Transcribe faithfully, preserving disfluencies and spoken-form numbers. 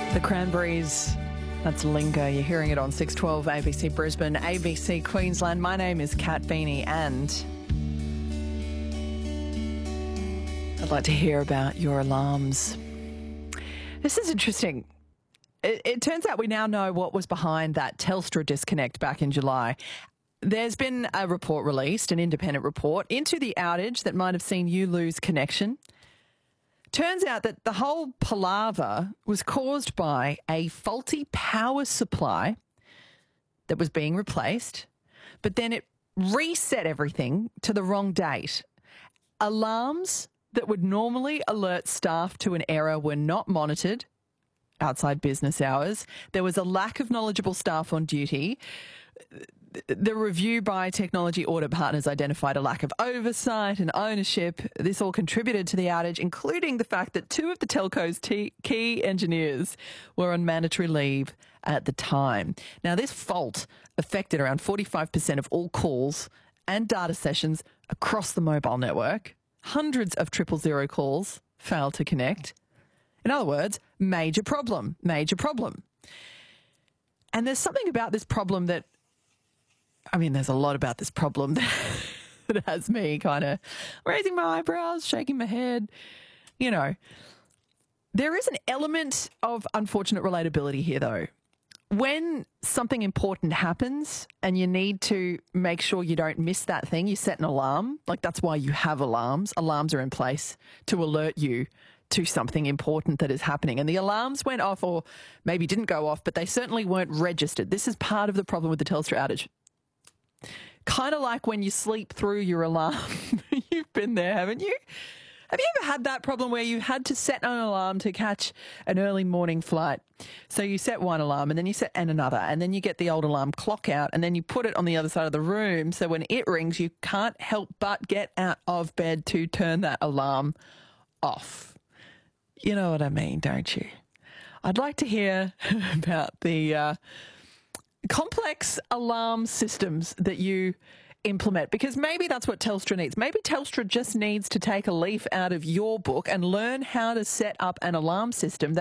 The Cranberries, that's Linger. You're hearing it on six twelve A B C Brisbane, A B C Queensland. My name is Kat Feeney and I'd like to hear about your alarms. This is interesting. It, it turns out we now know what was behind that Telstra disconnect back in July. There's been a report released, an independent report, into the outage that might have seen you lose connection. Turns out that the whole palaver was caused by a faulty power supply that was being replaced, but then it reset everything to the wrong date. Alarms that would normally alert staff to an error were not monitored outside business hours. There was a lack of knowledgeable staff on duty. The review by Technology Audit Partners identified a lack of oversight and ownership. This all contributed to the outage, including the fact that two of the telco's t- key engineers were on mandatory leave at the time. Now, this fault affected around forty-five percent of all calls and data sessions across the mobile network. Hundreds of triple zero calls failed to connect. In other words, major problem, major problem. And there's something about this problem that I mean, there's a lot about this problem that, that has me kind of raising my eyebrows, shaking my head. You know, there is an element of unfortunate relatability here, though. When something important happens and you need to make sure you don't miss that thing, you set an alarm. Like, that's why you have alarms. Alarms are in place to alert you to something important that is happening. And the alarms went off, or maybe didn't go off, but they certainly weren't registered. This is part of the problem with the Telstra outage. Kind of like when you sleep through your alarm. You've been there, haven't you? Have you ever had that problem where you had to set an alarm to catch an early morning flight? So you set one alarm and then you set and another, and then you get the old alarm clock out and then you put it on the other side of the room, so when it rings you can't help but get out of bed to turn that alarm off. You know what I mean, don't you? I'd like to hear about the uh, complex alarm systems that you implement, because maybe that's what Telstra needs. Maybe Telstra just needs to take a leaf out of your book and learn how to set up an alarm system that